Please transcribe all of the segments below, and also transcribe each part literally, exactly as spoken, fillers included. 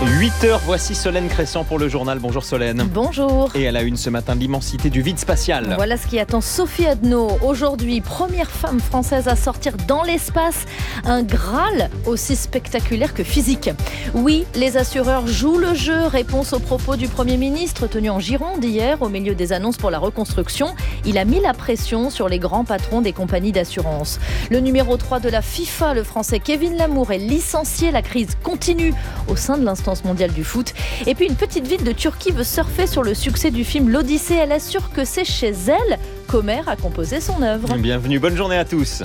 huit heures, voici Solène Crescent pour le journal. Bonjour Solène. Bonjour. Et à la une ce matin, l'immensité du vide spatial. Voilà ce qui attend Sophie Adno. Aujourd'hui, première femme française à sortir dans l'espace. Un Graal aussi spectaculaire que physique. Oui, les assureurs jouent le jeu. Réponse aux propos du Premier ministre tenu en Gironde hier au milieu des annonces pour la reconstruction. Il a mis la pression sur les grands patrons des compagnies d'assurance. Le numéro trois de la FIFA, le français Kevin Lamour, est licencié. La crise continue au sein de l'instance mondiale du foot. Et puis une petite ville de Turquie veut surfer sur le succès du film L'Odyssée. Elle assure que c'est chez elle qu'Homer a composé son œuvre. Bienvenue, bonne journée à tous.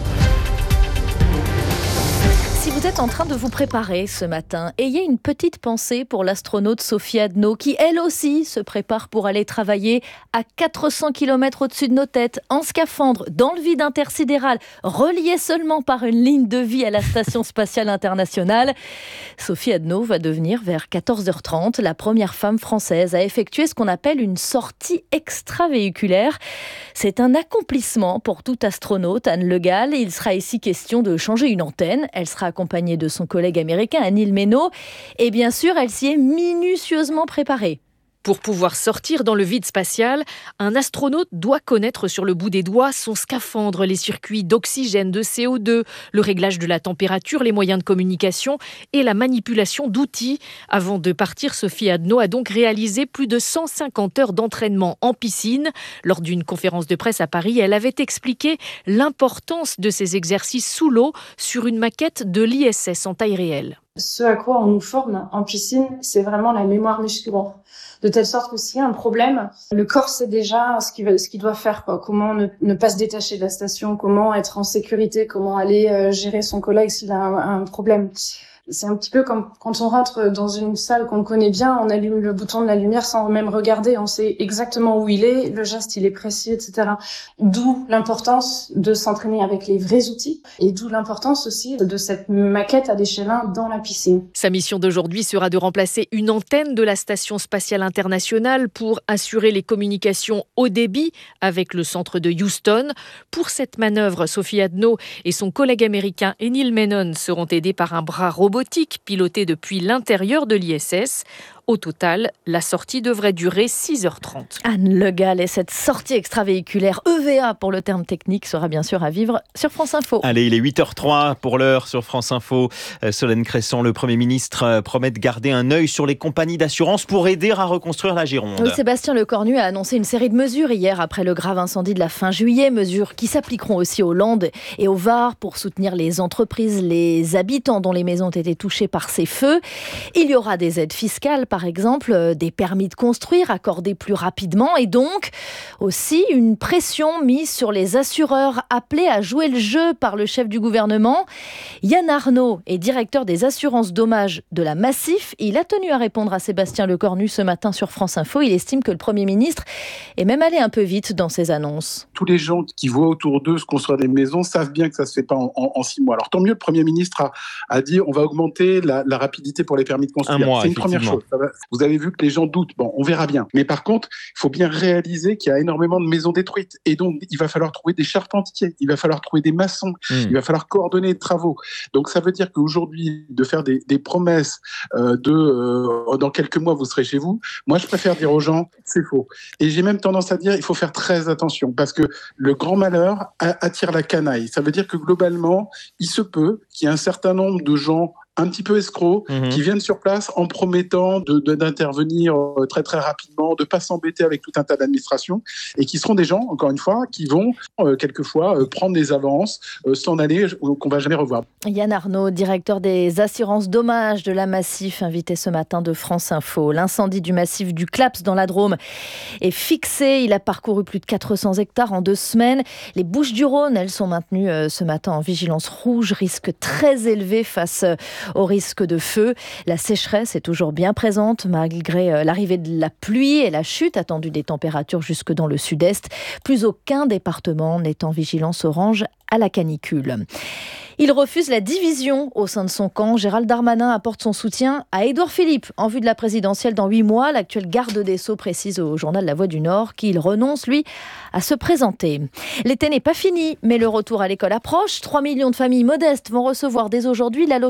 Si vous êtes en train de vous préparer ce matin, ayez une petite pensée pour l'astronaute Sophie Adno qui, elle aussi, se prépare pour aller travailler à quatre cents kilomètres au-dessus de nos têtes, en scaphandre, dans le vide intersidéral, relié seulement par une ligne de vie à la Station spatiale internationale. Sophie Adno va devenir, vers quatorze heures trente, la première femme française à effectuer ce qu'on appelle une sortie extravéhiculaire. C'est un accomplissement pour tout astronaute. Anne Le Gall, il sera ici question de changer une antenne. Elle sera accompagnée de son collègue américain Neil Menow. Et bien sûr, elle s'y est minutieusement préparée. Pour pouvoir sortir dans le vide spatial, un astronaute doit connaître sur le bout des doigts son scaphandre, les circuits d'oxygène, de C O deux, le réglage de la température, les moyens de communication et la manipulation d'outils. Avant de partir, Sophie Adno a donc réalisé plus de cent cinquante heures d'entraînement en piscine. Lors d'une conférence de presse à Paris, elle avait expliqué l'importance de ces exercices sous l'eau sur une maquette de l'I S S en taille réelle. Ce à quoi on nous forme en piscine, c'est vraiment la mémoire musculaire. De telle sorte que s'il y a un problème, le corps sait déjà ce qu'il, ce qu'il doit faire, quoi. Comment ne, ne pas se détacher de la station, comment être en sécurité, comment aller euh, gérer son collègue s'il a un, un problème. C'est un petit peu comme quand on rentre dans une salle qu'on connaît bien, on allume le bouton de la lumière sans même regarder, on sait exactement où il est, le geste il est précis, et cetera. D'où l'importance de s'entraîner avec les vrais outils et d'où l'importance aussi de cette maquette à l'échelle un dans la piscine. Sa mission d'aujourd'hui sera de remplacer une antenne de la Station spatiale internationale pour assurer les communications haut débit avec le centre de Houston. Pour cette manœuvre, Sophie Adno et son collègue américain Neil Menow seront aidés par un bras robotique piloté depuis l'intérieur de l'I S S. Au total, la sortie devrait durer six heures trente. Anne Le Gall, et cette sortie extravéhiculaire, E V A pour le terme technique, sera bien sûr à vivre sur France Info. Allez, il est huit heures trois pour l'heure sur France Info. Euh, Solène Crescent, le Premier ministre, euh, promet de garder un œil sur les compagnies d'assurance pour aider à reconstruire la Gironde. Oui, Sébastien Lecornu a annoncé une série de mesures hier après le grave incendie de la fin juillet. Mesures qui s'appliqueront aussi aux Landes et au Var pour soutenir les entreprises, les habitants dont les maisons ont été touchées par ces feux. Il y aura des aides fiscales, par exemple, des permis de construire accordés plus rapidement et donc aussi une pression mise sur les assureurs appelés à jouer le jeu par le chef du gouvernement. Yann Arnaud est directeur des assurances dommages de la Massif. Il a tenu à répondre à Sébastien Lecornu ce matin sur France Info. Il estime que le Premier ministre est même allé un peu vite dans ses annonces. Tous les gens qui voient autour d'eux se construire des maisons savent bien que ça ne se fait pas en, en, en six mois. Alors tant mieux, le Premier ministre a, a dit on va augmenter la, la rapidité pour les permis de construire. Un mois, c'est une première chose. Ça va, vous avez vu que les gens doutent. Bon, on verra bien. Mais par contre, il faut bien réaliser qu'il y a énormément de maisons détruites. Et donc, il va falloir trouver des charpentiers. Il va falloir trouver des maçons. Mmh. Il va falloir coordonner les travaux. Donc, ça veut dire qu'aujourd'hui, de faire des, des promesses euh, de euh, dans quelques mois, vous serez chez vous. Moi, je préfère dire aux gens, c'est faux. Et j'ai même tendance à dire, il faut faire très attention parce que le grand malheur attire la canaille. Ça veut dire que globalement, il se peut qu'il y ait un certain nombre de gens un petit peu escrocs, mmh. qui viennent sur place en promettant de, de, d'intervenir très très rapidement, de ne pas s'embêter avec tout un tas d'administrations, et qui seront des gens, encore une fois, qui vont euh, quelquefois euh, prendre des avances, euh, s'en aller, euh, qu'on ne va jamais revoir. Yann Arnaud, directeur des assurances dommages de la Massif, invité ce matin de France Info. L'incendie du massif du Claps dans la Drôme est fixé. Il a parcouru plus de quatre cents hectares en deux semaines. Les Bouches-du-Rhône, elles sont maintenues euh, ce matin en vigilance rouge, risque très élevé face euh, au risque de feu. La sécheresse est toujours bien présente malgré l'arrivée de la pluie et la chute attendue des températures jusque dans le sud-est. Plus aucun département n'est en vigilance orange à la canicule. Il refuse la division au sein de son camp. Gérald Darmanin apporte son soutien à Édouard Philippe en vue de la présidentielle dans huit mois. L'actuel garde des Sceaux précise au journal La Voix du Nord qu'il renonce, lui, à se présenter. L'été n'est pas fini, mais le retour à l'école approche. trois millions de familles modestes vont recevoir dès aujourd'hui l'allocation de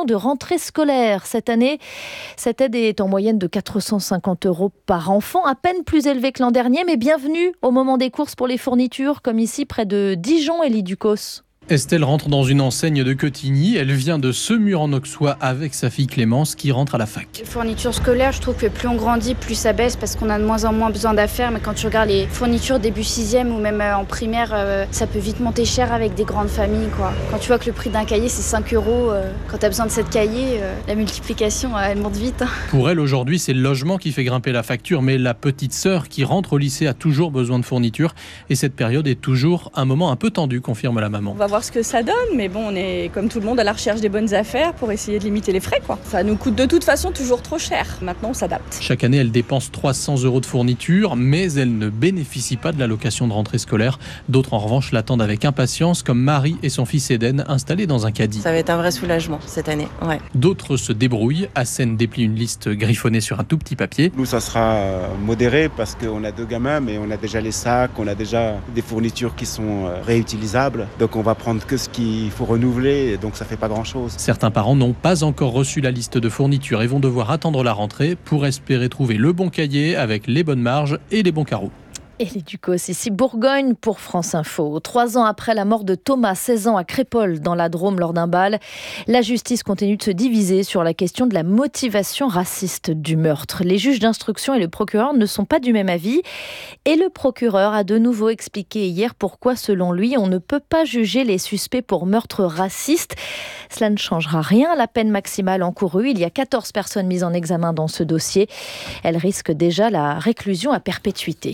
de rentrée scolaire. Cette année, cette aide est en moyenne de quatre cent cinquante euros par enfant, à peine plus élevée que l'an dernier, mais bienvenue au moment des courses pour les fournitures, comme ici près de Dijon, Élie Ducos. Estelle rentre dans une enseigne de Quetigny. Elle vient de Semur-en-Auxois avec sa fille Clémence qui rentre à la fac. Les fournitures scolaires, je trouve que plus on grandit, plus ça baisse parce qu'on a de moins en moins besoin d'affaires. Mais quand tu regardes les fournitures début sixième ou même en primaire, euh, ça peut vite monter cher avec des grandes familles, quoi. Quand tu vois que le prix d'un cahier c'est cinq euros, euh, quand tu as besoin de sept cahiers, euh, la multiplication euh, elle monte vite. Pour elle aujourd'hui, c'est le logement qui fait grimper la facture, mais la petite sœur qui rentre au lycée a toujours besoin de fournitures et cette période est toujours un moment un peu tendu, confirme la maman. On va voir ce que ça donne, mais bon, on est comme tout le monde à la recherche des bonnes affaires pour essayer de limiter les frais, quoi. Ça nous coûte de toute façon toujours trop cher. Maintenant, on s'adapte. Chaque année, elle dépense trois cents euros de fournitures, mais elle ne bénéficie pas de l'allocation de rentrée scolaire. D'autres, en revanche, l'attendent avec impatience, comme Marie et son fils Eden, installés dans un caddie. Ça va être un vrai soulagement cette année, ouais. D'autres se débrouillent. Hassen déplie une liste griffonnée sur un tout petit papier. Nous, ça sera modéré parce qu'on a deux gamins, mais on a déjà les sacs, on a déjà des fournitures qui sont réutilisables. Donc, on va prendre que ce qu'il faut renouveler, donc ça fait pas grand-chose. Certains parents n'ont pas encore reçu la liste de fournitures et vont devoir attendre la rentrée pour espérer trouver le bon cahier avec les bonnes marges et les bons carreaux. Et les Ducos, ici Bourgogne pour France Info. Trois ans après la mort de Thomas, seize ans, à Crépol, dans la Drôme, lors d'un bal, la justice continue de se diviser sur la question de la motivation raciste du meurtre. Les juges d'instruction et le procureur ne sont pas du même avis. Et le procureur a de nouveau expliqué hier pourquoi, selon lui, on ne peut pas juger les suspects pour meurtre raciste. Cela ne changera rien. La peine maximale encourue, il y a quatorze personnes mises en examen dans ce dossier. Elles risquent déjà la réclusion à perpétuité.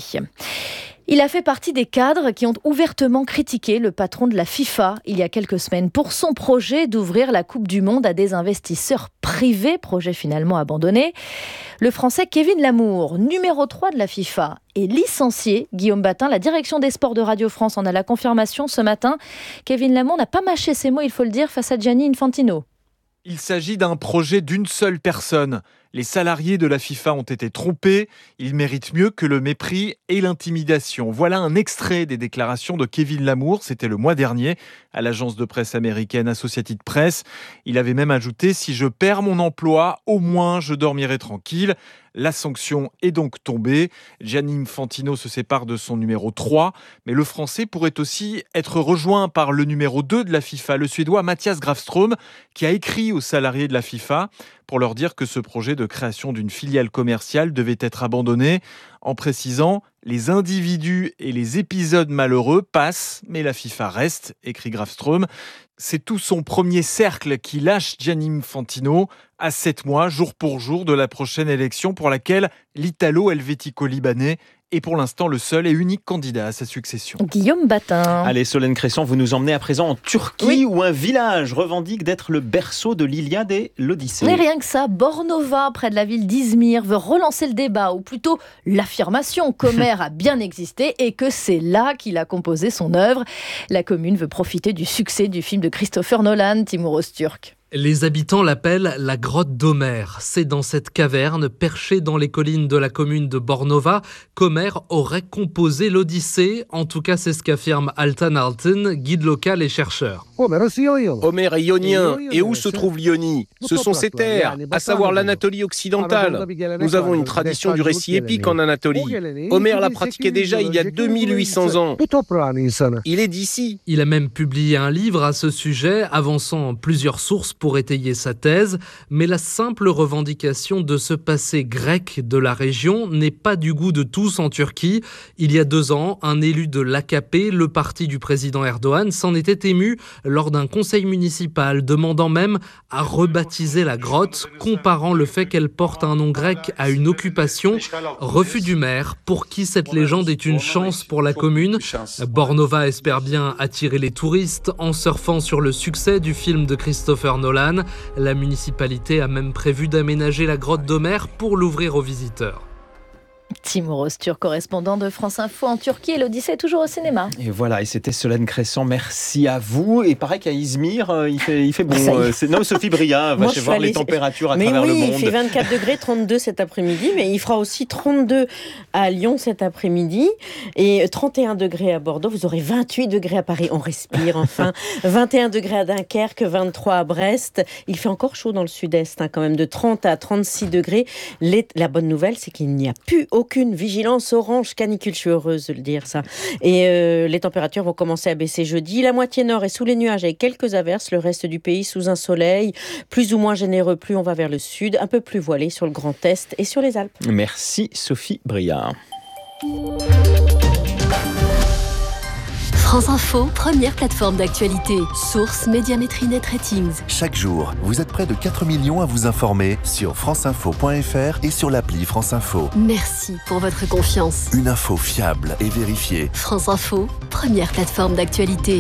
Il a fait partie des cadres qui ont ouvertement critiqué le patron de la FIFA il y a quelques semaines pour son projet d'ouvrir la Coupe du Monde à des investisseurs privés, projet finalement abandonné. Le Français Kevin Lamour, numéro trois de la FIFA, est licencié. Guillaume Batin, la direction des sports de Radio France en a la confirmation ce matin. Kevin Lamour n'a pas mâché ses mots, il faut le dire, face à Gianni Infantino. Il s'agit d'un projet d'une seule personne. Les salariés de la FIFA ont été trompés. Ils méritent mieux que le mépris et l'intimidation. Voilà un extrait des déclarations de Kevin Lamour. C'était le mois dernier à l'agence de presse américaine Associated Press. Il avait même ajouté « Si je perds mon emploi, au moins je dormirai tranquille ». La sanction est donc tombée. Gianni Infantino se sépare de son numéro trois. Mais le Français pourrait aussi être rejoint par le numéro deux de la FIFA, le Suédois Mattias Grafström, qui a écrit aux salariés de la FIFA pour leur dire que ce projet de création d'une filiale commerciale devait être abandonné, en précisant « Les individus et les épisodes malheureux passent, mais la FIFA reste », écrit Grafström. C'est tout son premier cercle qui lâche Gianni Infantino à sept mois, jour pour jour, de la prochaine élection pour laquelle l'Italo-Helvético-Libanais est pour l'instant le seul et unique candidat à sa succession. Guillaume Batin. Allez, Solène Cresson, vous nous emmenez à présent en Turquie, oui, où un village revendique d'être le berceau de l'Iliade et l'Odyssée. Mais rien que ça, Bornova, près de la ville d'Izmir, veut relancer le débat, ou plutôt l'affirmation qu'Homère a bien existé et que c'est là qu'il a composé son œuvre. La commune veut profiter du succès du film de Christopher Nolan, Timur Öztürk. Les habitants l'appellent la grotte d'Homère. C'est dans cette caverne, perchée dans les collines de la commune de Bornova, qu'Homère aurait composé l'Odyssée. En tout cas, c'est ce qu'affirme Altan Altın, guide local et chercheur. Homère est ionien. Et où se trouve l'Ionie? Ce sont ses terres, à savoir l'Anatolie occidentale. Nous avons une tradition du récit épique en Anatolie. Homère la pratiquait déjà il y a deux mille huit cents ans. Il est d'ici. Il a même publié un livre à ce sujet, avançant plusieurs sources pour étayer sa thèse, mais la simple revendication de ce passé grec de la région n'est pas du goût de tous en Turquie. Il y a deux ans, un élu de l'A K P, le parti du président Erdogan, s'en était ému lors d'un conseil municipal, demandant même à rebaptiser la grotte, comparant le fait qu'elle porte un nom grec à une occupation. Refus du maire, pour qui cette légende est une chance pour la commune. Bornova espère bien attirer les touristes en surfant sur le succès du film de Christopher Nolan. La municipalité a même prévu d'aménager la grotte d'Homère pour l'ouvrir aux visiteurs. Timur Öztürk, correspondant de France Info en Turquie, et l'Odyssée est toujours au cinéma. Et voilà, et c'était Solène Cresson, merci à vous. Et pareil qu'à Izmir, euh, il, fait, il fait bon. Euh, c'est... Non, Sophie Bria va chez voir les températures à mais travers oui, le monde. Il fait vingt-quatre degrés, trente-deux cet après-midi, mais il fera aussi trente-deux à Lyon cet après-midi et trente et un degrés à Bordeaux. Vous aurez vingt-huit degrés à Paris, on respire enfin. vingt et un degrés à Dunkerque, vingt-trois à Brest. Il fait encore chaud dans le sud-est, hein, quand même, de trente à trente-six degrés. Les... La bonne nouvelle, c'est qu'il n'y a plus aucune vigilance orange canicule. Je suis heureuse de le dire, ça. Et euh, les températures vont commencer à baisser jeudi. La moitié nord est sous les nuages avec quelques averses. Le reste du pays sous un soleil plus ou moins généreux. Plus on va vers le sud, un peu plus voilé sur le Grand Est et sur les Alpes. Merci Sophie Briard. France Info, première plateforme d'actualité. Source Médiamétrie Net Ratings. Chaque jour, vous êtes près de quatre millions à vous informer sur franceinfo point f r et sur l'appli France Info. Merci pour votre confiance. Une info fiable et vérifiée. France Info, première plateforme d'actualité.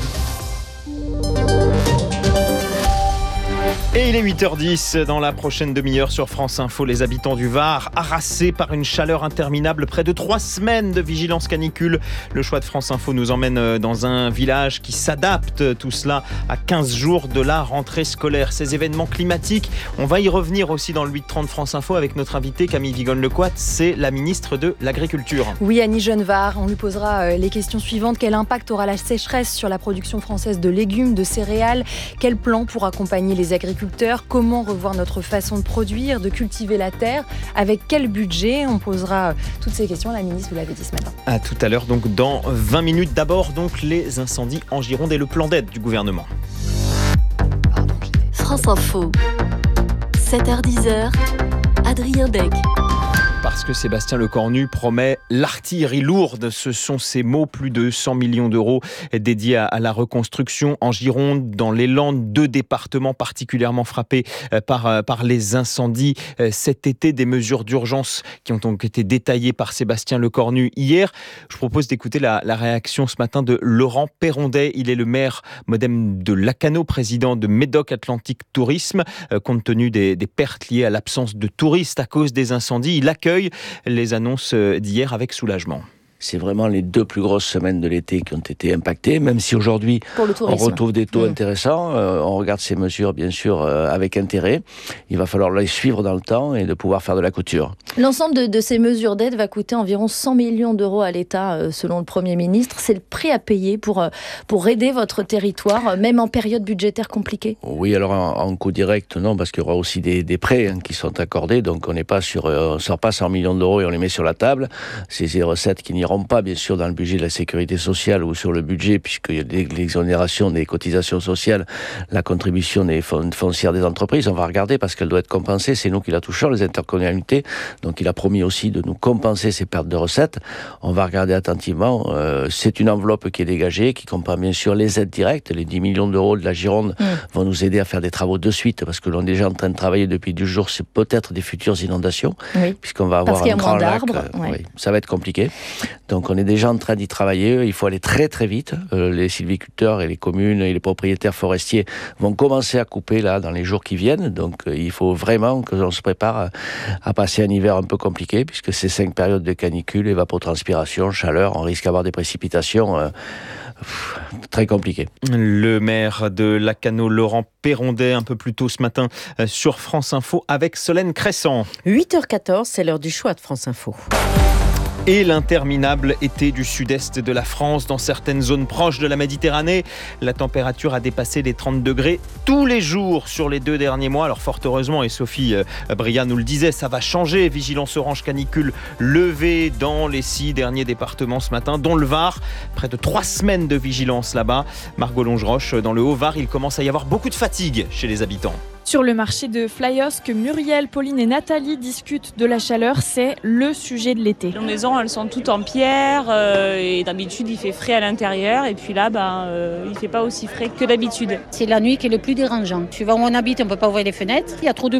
Et il est huit heures dix, dans la prochaine demi-heure sur France Info, les habitants du Var, harassés par une chaleur interminable, près de trois semaines de vigilance canicule. Le choix de France Info nous emmène dans un village qui s'adapte, tout cela à quinze jours de la rentrée scolaire. Ces événements climatiques, on va y revenir aussi dans le huit trente France Info avec notre invitée Camille Vigonne-Lecoat, c'est la ministre de l'Agriculture. Oui, Annie Genevard, on lui posera les questions suivantes. Quel impact aura la sécheresse sur la production française de légumes, de céréales ? Quel plan pour accompagner les agriculteurs ? Comment revoir notre façon de produire, de cultiver la terre ? Avec quel budget ? On posera toutes ces questions à la ministre, vous l'avez dit ce matin. À tout à l'heure, donc dans vingt minutes. D'abord, donc les incendies en Gironde et le plan d'aide du gouvernement. France Info, sept heures dix, Adrien Beck. Parce que Sébastien Lecornu promet l'artillerie lourde. Ce sont ces mots, plus de cent millions d'euros dédiés à la reconstruction en Gironde, dans les Landes, deux départements particulièrement frappés par, par les incendies cet été. Des mesures d'urgence qui ont donc été détaillées par Sébastien Lecornu hier. Je propose d'écouter la, la réaction ce matin de Laurent Perrondet. Il est le maire modem de Lacanau, président de Médoc Atlantique Tourisme. Compte tenu des, des pertes liées à l'absence de touristes à cause des incendies, il accueille les annonces d'hier avec soulagement. C'est vraiment les deux plus grosses semaines de l'été qui ont été impactées, même si aujourd'hui on retrouve des taux mmh. intéressants. Euh, on regarde ces mesures bien sûr euh, avec intérêt. Il va falloir les suivre dans le temps et de pouvoir faire de la couture. L'ensemble de, de ces mesures d'aide va coûter environ cent millions d'euros à l'État, euh, selon le Premier ministre. C'est le prix à payer pour, euh, pour aider votre territoire, euh, même en période budgétaire compliquée ? Oui, alors en, en coût direct, non, parce qu'il y aura aussi des, des prêts hein, qui sont accordés. Donc on n'est pas sur, euh, on sort pas cent millions d'euros et on les met sur la table. C'est des recettes qui n'iront pas bien sûr dans le budget de la sécurité sociale ou sur le budget, puisqu'il y a l'exonération des cotisations sociales, la contribution des foncières des entreprises. On va regarder parce qu'elle doit être compensée. C'est nous qui la touchons, les intercommunalités. Donc il a promis aussi de nous compenser ces pertes de recettes. On va regarder attentivement. Euh, c'est une enveloppe qui est dégagée, qui comprend bien sûr les aides directes. Les dix millions d'euros de la Gironde mmh. vont nous aider à faire des travaux de suite, parce que l'on est déjà en train de travailler depuis dix jours sur peut-être des futures inondations, oui. puisqu'on va avoir un grand lac. Euh, ouais. oui, ça va être compliqué. Donc on est déjà en train d'y travailler, il faut aller très très vite. Euh, les sylviculteurs et les communes et les propriétaires forestiers vont commencer à couper là dans les jours qui viennent, donc euh, il faut vraiment que l'on se prépare à, à passer un hiver un peu compliqué, puisque ces cinq périodes de canicule, évapotranspiration, chaleur, on risque d'avoir des précipitations euh, pff, très compliquées. Le maire de Lacanau, Laurent Perrondet, un peu plus tôt ce matin euh, sur France Info avec Solène Cresson. huit heures quatorze, c'est l'heure du choix de France Info. Et l'interminable été du sud-est de la France, dans certaines zones proches de la Méditerranée. La température a dépassé les trente degrés tous les jours sur les deux derniers mois. Alors fort heureusement, et Sophie euh, Bria nous le disait, ça va changer. Vigilance orange canicule levée dans les six derniers départements ce matin, dont le Var. Près de trois semaines de vigilance là-bas. Margot Longeroche, dans le Haut-Var, il commence à y avoir beaucoup de fatigue chez les habitants. Sur le marché de Flyosque, Muriel, Pauline et Nathalie discutent de la chaleur. C'est le sujet de l'été. Les maisons, elles sont toutes en pierre euh, et d'habitude, il fait frais à l'intérieur. Et puis là, ben, euh, il ne fait pas aussi frais que d'habitude. C'est la nuit qui est le plus dérangeant. Suivant où on habite, on ne peut pas ouvrir les fenêtres. Il y a trop de bruit.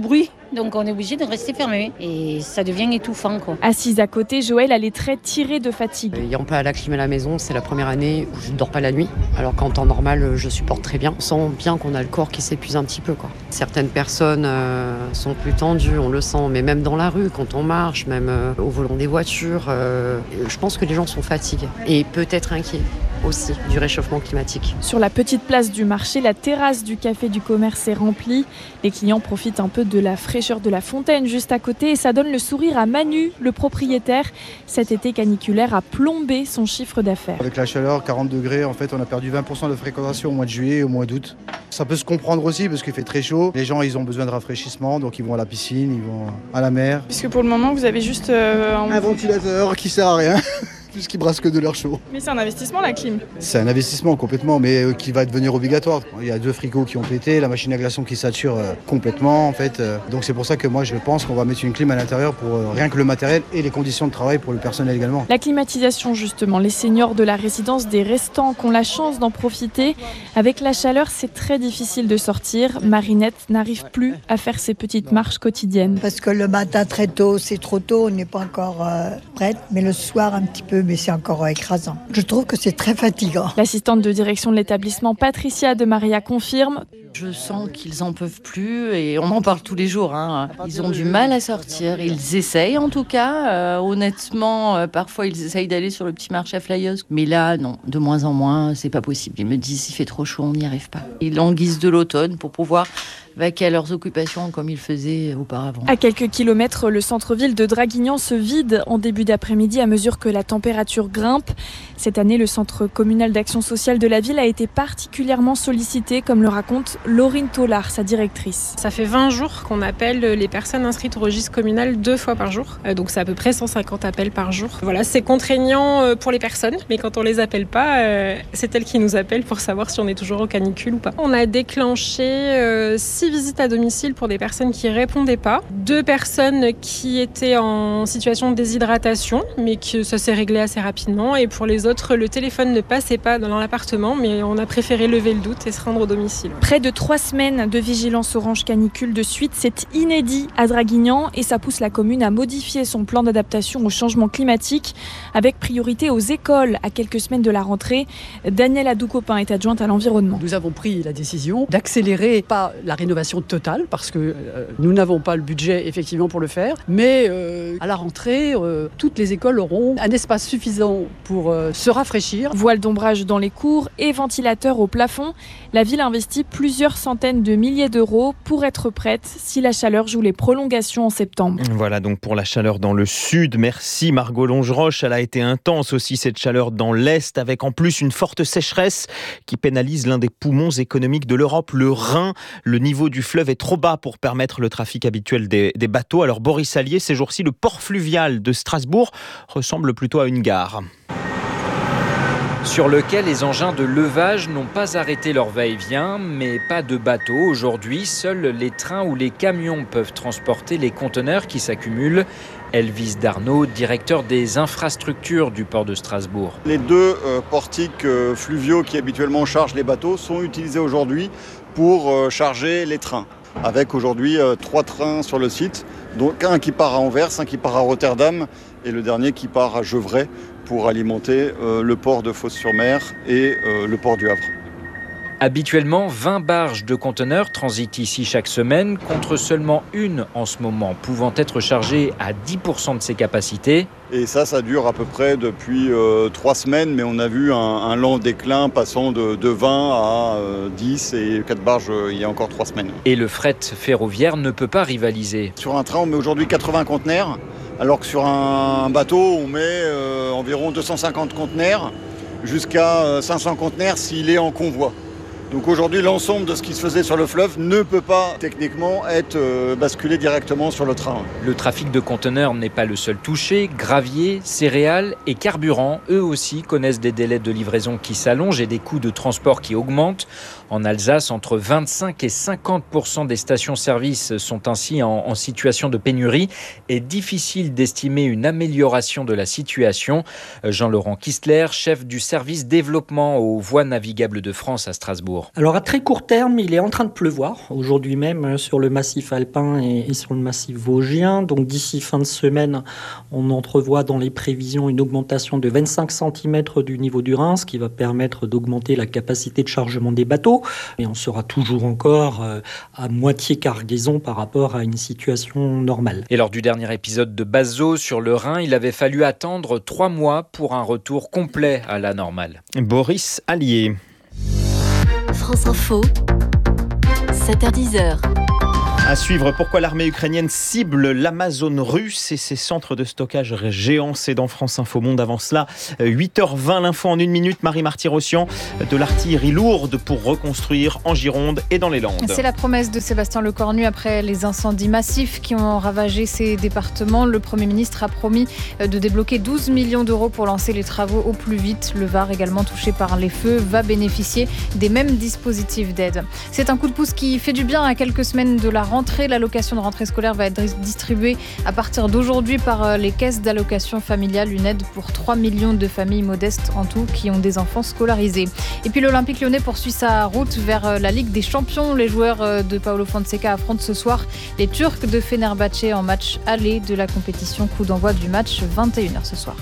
donc on est obligé de rester fermé et ça devient étouffant, quoi. Assise à côté, Joëlle a les traits tirés de fatigue. Ayant pas la clim à la maison, c'est la première année où je ne dors pas la nuit, alors qu'en temps normal, je supporte très bien. On sent bien qu'on a le corps qui s'épuise un petit peu, quoi. Certaines personnes euh, sont plus tendues, on le sent, mais même dans la rue, quand on marche, même euh, au volant des voitures, euh, je pense que les gens sont fatigués et peut-être inquiets aussi du réchauffement climatique. Sur la petite place du marché, la terrasse du café du commerce est remplie. Les clients profitent un peu de la fraîcheur de la fontaine juste à côté et ça donne le sourire à Manu, le propriétaire. Cet été caniculaire a plombé son chiffre d'affaires. Avec la chaleur, quarante degrés, en fait, on a perdu vingt pour cent de fréquentation au mois de juillet et au mois d'août. Ça peut se comprendre aussi parce qu'il fait très chaud. Les gens, ils ont besoin de rafraîchissement, donc ils vont à la piscine, ils vont à la mer. Puisque pour le moment, vous avez juste euh, un... un ventilateur qui sert à rien. Puisqu'il brasse que de l'air chaud. Mais c'est un investissement, la clim. C'est un investissement complètement, mais euh, qui va devenir obligatoire. Il y a deux frigos qui ont pété, la machine à glaçons qui sature euh, complètement en fait. Euh, donc c'est pour ça que moi je pense qu'on va mettre une clim à l'intérieur pour euh, rien que le matériel et les conditions de travail pour le personnel également. La climatisation justement, les seniors de la résidence des restants qui ont la chance d'en profiter. Avec la chaleur, c'est très difficile de sortir. Marinette n'arrive plus à faire ses petites marches quotidiennes. Parce que le matin très tôt, c'est trop tôt, on n'est pas encore euh, prête, mais le soir un petit peu. Mais c'est encore écrasant. Je trouve que c'est très fatigant. L'assistante de direction de l'établissement, Patricia de Maria, confirme. Je sens qu'ils en peuvent plus et on en parle tous les jours. Hein. Ils ont du mal à sortir. Ils essayent en tout cas. Euh, honnêtement, euh, parfois ils essayent d'aller sur le petit marché à Flyers. Mais là, non, de moins en moins, c'est pas possible. Ils me disent, il fait trop chaud, on n'y arrive pas. Ils languissent de l'automne pour pouvoir vaquer à leurs occupations comme ils faisaient auparavant. À quelques kilomètres, le centre-ville de Draguignan se vide en début d'après-midi à mesure que la température grimpe. Cette année, le centre communal d'action sociale de la ville a été particulièrement sollicité, comme le raconte Laurine Tollard, sa directrice. Ça fait vingt jours qu'on appelle les personnes inscrites au registre communal deux fois par jour. Donc c'est à peu près cent cinquante appels par jour. Voilà, c'est contraignant pour les personnes, mais quand on les appelle pas, c'est elles qui nous appellent pour savoir si on est toujours au canicule ou pas. On a déclenché six visites à domicile pour des personnes qui répondaient pas, deux personnes qui étaient en situation de déshydratation, mais que ça s'est réglé assez rapidement, et pour les autres, le téléphone ne passait pas dans l'appartement, mais on a préféré lever le doute et se rendre au domicile. Près de trois semaines de vigilance orange canicule de suite, c'est inédit à Draguignan et ça pousse la commune à modifier son plan d'adaptation au changement climatique avec priorité aux écoles à quelques semaines de la rentrée. Danielle Adoukopin est adjointe à l'environnement. Nous avons pris la décision d'accélérer pas la rénovation totale parce que euh, nous n'avons pas le budget effectivement pour le faire, mais euh, à la rentrée, euh, toutes les écoles auront un espace suffisant pour euh, se rafraîchir. Voile d'ombrage dans les cours et ventilateurs au plafond. La ville a investi plusieurs centaines de milliers d'euros pour être prête si la chaleur joue les prolongations en septembre. Voilà donc pour la chaleur dans le sud. Merci Margot Longeroche. Elle a été intense aussi cette chaleur dans l'est avec en plus une forte sécheresse qui pénalise l'un des poumons économiques de l'Europe, le Rhin. Le niveau du fleuve est trop bas pour permettre le trafic habituel des, des bateaux. Alors Boris Allier, ces jours-ci, le port fluvial de Strasbourg ressemble plutôt à une gare. Sur lequel les engins de levage n'ont pas arrêté leur va-et-vient, mais pas de bateaux. Aujourd'hui, seuls les trains ou les camions peuvent transporter les conteneurs qui s'accumulent. Elvis Darnaud, directeur des infrastructures du port de Strasbourg. Les deux euh, portiques euh, fluviaux qui habituellement chargent les bateaux sont utilisés aujourd'hui pour euh, charger les trains. Avec aujourd'hui euh, trois trains sur le site, donc un qui part à Anvers, un qui part à Rotterdam et le dernier qui part à Gevrey pour alimenter euh, le port de Fos-sur-Mer et euh, le port du Havre. Habituellement, vingt barges de conteneurs transitent ici chaque semaine, contre seulement une en ce moment, pouvant être chargée à dix pour cent de ses capacités. Et ça, ça dure à peu près depuis euh, trois semaines, mais on a vu un, un lent déclin passant de, de vingt à euh, dix et quatre barges euh, il y a encore trois semaines. Et le fret ferroviaire ne peut pas rivaliser. Sur un train, on met aujourd'hui quatre-vingts conteneurs, alors que sur un bateau, on met euh, environ deux cent cinquante conteneurs, jusqu'à cinq cents conteneurs s'il est en convoi. Donc aujourd'hui, l'ensemble de ce qui se faisait sur le fleuve ne peut pas techniquement être euh, basculé directement sur le train. Le trafic de conteneurs n'est pas le seul touché. Gravier, céréales et carburant, eux aussi, connaissent des délais de livraison qui s'allongent et des coûts de transport qui augmentent. En Alsace, entre vingt-cinq et cinquante pour cent des stations-service sont ainsi en, en situation de pénurie et difficile d'estimer une amélioration de la situation. Jean-Laurent Kistler, chef du service développement aux voies navigables de France à Strasbourg. Alors à très court terme, il est en train de pleuvoir, aujourd'hui même sur le massif alpin et, et sur le massif vosgien. Donc d'ici fin de semaine, on entrevoit dans les prévisions une augmentation de vingt-cinq centimètres du niveau du Rhin, ce qui va permettre d'augmenter la capacité de chargement des bateaux. Et on sera toujours encore euh, à moitié cargaison par rapport à une situation normale. Et lors du dernier épisode de basse eau sur le Rhin, il avait fallu attendre trois mois pour un retour complet à la normale. Boris Allier. France Info, sept heures dix. À suivre, pourquoi l'armée ukrainienne cible l'Amazone russe et ses centres de stockage géants. C'est dans France Info Monde. Avant cela, huit heures vingt, l'info en une minute. Marie Marty-Rossian, de l'artillerie lourde pour reconstruire en Gironde et dans les Landes. C'est la promesse de Sébastien Lecornu après les incendies massifs qui ont ravagé ces départements. Le Premier ministre a promis de débloquer douze millions d'euros pour lancer les travaux au plus vite. Le Var, également touché par les feux, va bénéficier des mêmes dispositifs d'aide. C'est un coup de pouce qui fait du bien à quelques semaines de la rentrée. L'allocation de rentrée scolaire va être distribuée à partir d'aujourd'hui par les caisses d'allocation familiale. Une aide pour trois millions de familles modestes en tout qui ont des enfants scolarisés. Et puis l'Olympique lyonnais poursuit sa route vers la Ligue des Champions. Les joueurs de Paulo Fonseca affrontent ce soir les Turcs de Fenerbahçe en match aller de la compétition. Coup d'envoi du match vingt et une heures ce soir.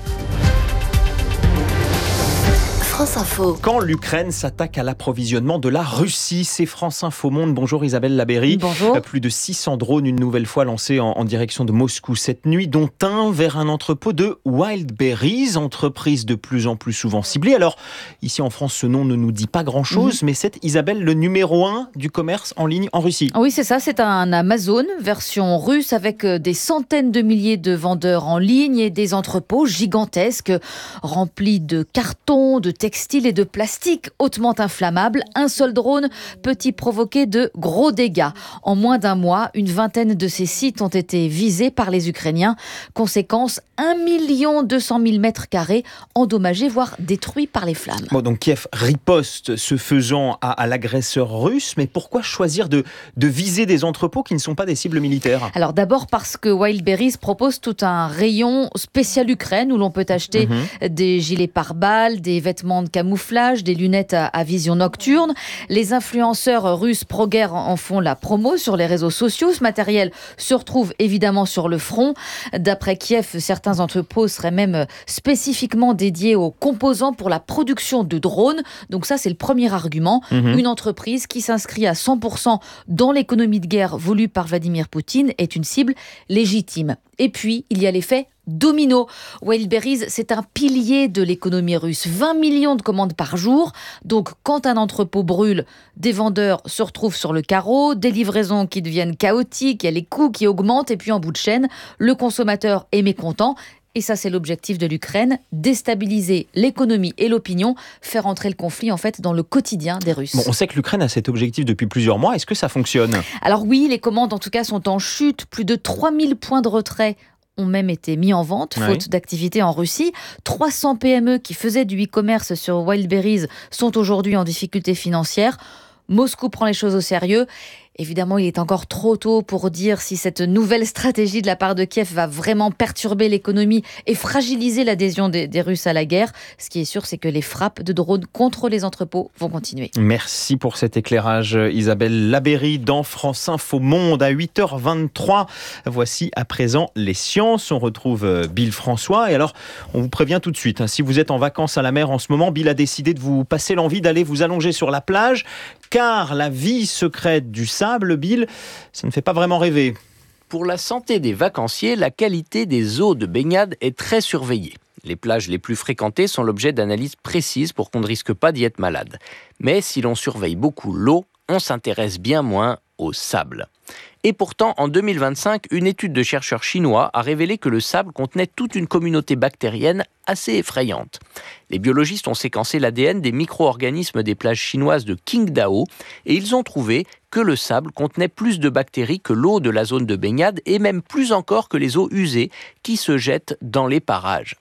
France Info. Quand l'Ukraine s'attaque à l'approvisionnement de la Russie, c'est France Info Monde. Bonjour Isabelle Labéry. Bonjour. Plus de six cents drones une nouvelle fois lancés en, en direction de Moscou cette nuit, dont un vers un entrepôt de Wildberries, entreprise de plus en plus souvent ciblée. Alors, ici en France, ce nom ne nous dit pas grand-chose, mmh. mais c'est Isabelle le numéro un du commerce en ligne en Russie. Oui, c'est ça, c'est un Amazon version russe avec des centaines de milliers de vendeurs en ligne et des entrepôts gigantesques remplis de cartons, de textiles et de plastique hautement inflammables. Un seul drone peut y provoquer de gros dégâts. En moins d'un mois, une vingtaine de ces sites ont été visés par les Ukrainiens. Conséquence, un million deux cent mille mètres carrés endommagés, voire détruits par les flammes. Bon, donc Kiev riposte ce faisant à, à l'agresseur russe, mais pourquoi choisir de, de viser des entrepôts qui ne sont pas des cibles militaires ? Alors d'abord parce que Wildberries propose tout un rayon spécial Ukraine où l'on peut acheter mmh. des gilets pare-balles, des vêtements de camouflage, des lunettes à, à vision nocturne. Les influenceurs russes pro-guerre en font la promo sur les réseaux sociaux. Ce matériel se retrouve évidemment sur le front. D'après Kiev, certains entrepôts seraient même spécifiquement dédiés aux composants pour la production de drones. Donc ça, c'est le premier argument. Mmh. Une entreprise qui s'inscrit à cent pour cent dans l'économie de guerre voulue par Vladimir Poutine est une cible légitime. Et puis, il y a l'effet domino. Wildberries, c'est un pilier de l'économie russe. vingt millions de commandes par jour. Donc, quand un entrepôt brûle, des vendeurs se retrouvent sur le carreau, des livraisons qui deviennent chaotiques, il y a les coûts qui augmentent, et puis en bout de chaîne, le consommateur est mécontent. Et ça, c'est l'objectif de l'Ukraine, déstabiliser l'économie et l'opinion, faire entrer le conflit en fait dans le quotidien des Russes. Bon, on sait que l'Ukraine a cet objectif depuis plusieurs mois. Est-ce que ça fonctionne ? Alors oui, les commandes en tout cas sont en chute. Plus de trois mille points de retrait ont même été mis en vente, faute oui. d'activité en Russie. trois cents P M E qui faisaient du e-commerce sur Wildberries sont aujourd'hui en difficulté financière. Moscou prend les choses au sérieux. Évidemment, il est encore trop tôt pour dire si cette nouvelle stratégie de la part de Kiev va vraiment perturber l'économie et fragiliser l'adhésion des, des Russes à la guerre. Ce qui est sûr, c'est que les frappes de drones contre les entrepôts vont continuer. Merci pour cet éclairage, Isabelle Labéry, dans France Info Monde à huit heures vingt-trois. Voici à présent les sciences. On retrouve Bill François. Et alors, on vous prévient tout de suite, hein, si vous êtes en vacances à la mer en ce moment, Bill a décidé de vous passer l'envie d'aller vous allonger sur la plage, car la vie secrète du sable, Bill, ça ne fait pas vraiment rêver. Pour la santé des vacanciers, la qualité des eaux de baignade est très surveillée. Les plages les plus fréquentées sont l'objet d'analyses précises pour qu'on ne risque pas d'y être malade. Mais si l'on surveille beaucoup l'eau, on s'intéresse bien moins au sable. Et pourtant, en deux mille vingt-cinq, une étude de chercheurs chinois a révélé que le sable contenait toute une communauté bactérienne assez effrayante. Les biologistes ont séquencé l'A D N des micro-organismes des plages chinoises de Qingdao et ils ont trouvé que le sable contenait plus de bactéries que l'eau de la zone de baignade et même plus encore que les eaux usées qui se jettent dans les parages.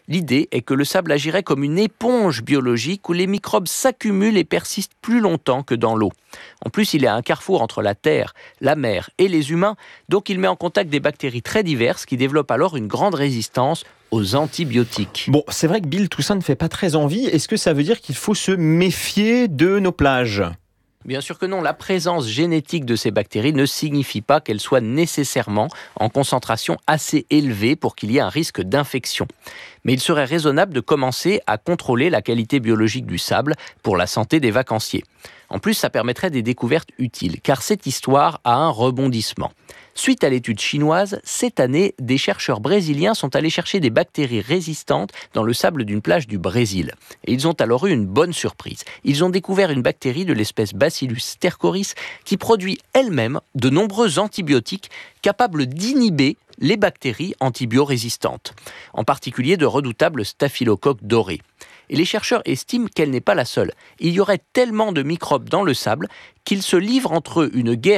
L'idée est que le sable agirait comme une éponge biologique où les microbes s'accumulent et persistent plus longtemps que dans l'eau. En plus, il est à un carrefour entre la terre, la mer et les humains, donc il met en contact des bactéries très diverses qui développent alors une grande résistance aux antibiotiques. Bon, c'est vrai que Bill, tout ça ne fait pas très envie. Est-ce que ça veut dire qu'il faut se méfier de nos plages ? Bien sûr que non, la présence génétique de ces bactéries ne signifie pas qu'elles soient nécessairement en concentration assez élevée pour qu'il y ait un risque d'infection. Mais il serait raisonnable de commencer à contrôler la qualité biologique du sable pour la santé des vacanciers. En plus, ça permettrait des découvertes utiles, car cette histoire a un rebondissement. Suite à l'étude chinoise, cette année, des chercheurs brésiliens sont allés chercher des bactéries résistantes dans le sable d'une plage du Brésil. Et ils ont alors eu une bonne surprise. Ils ont découvert une bactérie de l'espèce Bacillus stercoris qui produit elle-même de nombreux antibiotiques capables d'inhiber les bactéries antibiorésistantes, en particulier de redoutables staphylocoques dorés. Et les chercheurs estiment qu'elle n'est pas la seule. Il y aurait tellement de microbes dans le sable qu'ils se livrent entre eux une guerre